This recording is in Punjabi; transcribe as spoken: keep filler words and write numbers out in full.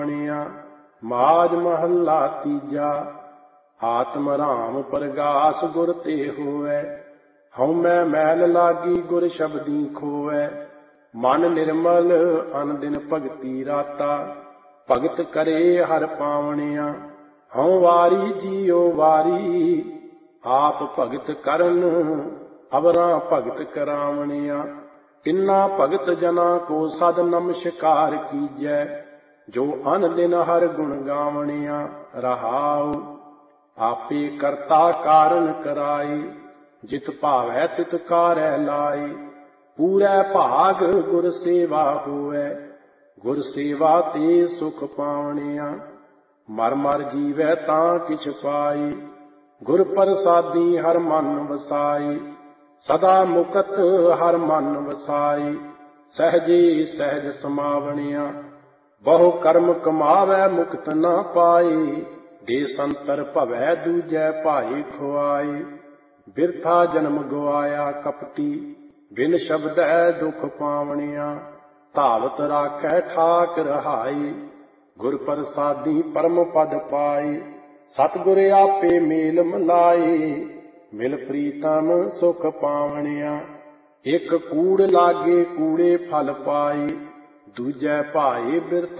ਮਾਜ ਮਹੱਲਾ ਤੀਜਾ। ਆਤਮ ਰਾਮ ਪ੍ਰਗਾਸ ਗੁਰ ਤੇ ਹੋਵੈ, ਹਉਮੈ ਮੈਲ ਲਾਗੀ ਗੁਰ ਸ਼ਬਦੀ ਖੋਵੈ। ਮਨ ਨਿਰਮਲ ਅਨ ਦਿਨ ਭਗਤੀ ਰਾਤਾ, ਭਗਤ ਕਰੇ ਹਰ ਪਾਵਣਿਆ। ਹਉ ਵਾਰੀ ਜੀਉ ਵਾਰੀ, ਆਪ ਭਗਤ ਕਰਨ ਅਵਰਾਂ ਭਗਤ ਕਰਾਵਣਿਆ। ਤਿੰਨਾ ਭਗਤ ਜਨਾ ਕੋ ਸਦ ਨਮਸਕਾਰ ਕੀਜੈ, ਜੋ ਅਨ ਦਿਨ ਹਰ ਗੁਣ ਗਾਵਣਿਆ। ਰਹਾਉ ਆਪੇ ਕਰਤਾ ਕਾਰਨ ਕਰਾਈ, ਜਿਤ ਭਾਵੈ ਤਿਤ ਕਾਰੈ ਲਾਈ। ਪੂਰੈ ਭਾਗ ਗੁਰ ਸੇਵਾ ਹੋਵੈ, ਗੁਰ ਸੇਵਾ ਤੇ ਸੁਖ ਪਾਵਣਿਆ। ਮਰ ਮਰ ਜੀਵੈ ਤਾਂ ਕਿਛ ਪਾਈ, ਗੁਰ ਪ੍ਰਸਾਦੀ ਹਰ ਮਨ ਵਸਾਈ। ਸਦਾ ਮੁਕਤ ਹਰ ਮਨ ਵਸਾਈ, ਸਹਿਜੇ ਸਹਿਜ ਸਮਾਵਣਿਆ। ਬਹੁ ਕਰਮ ਕਮਾਵੈ ਮੁਕਤ ਨਾ ਪਾਈ, ਦੇ ਸੰਤਰ ਭਵੈ ਦੂਜੈ ਭਾਈ ਖੁਆਈ। ਬਿਰਥਾ ਜਨਮ ਗਵਾਇਆ ਕਪਟੀ, ਬਿਨ ਸ਼ਬਦੈ ਦੁਖ ਪਾਵਣਿਆ। ਧਾਵਤ ਰਾਖੈ ਠਾਕ ਰਹਾਈ, ਗੁਰ ਪ੍ਰਸਾਦੀ ਪਰਮ ਪਦ ਪਾਈ। ਸਤਿਗੁਰ ਆਪੇ ਮੇਲ ਮਿਲਾਈ, ਮਿਲ ਪ੍ਰੀਤਮ ਸੁਖ ਪਾਵਣਿਆ। ਇੱਕ ਕੂੜ ਲਾਗੇ ਕੂੜੇ ਫਲ ਪਾਈ, ਦੂਜੈ ਭਾਈ ਬਿਰਥ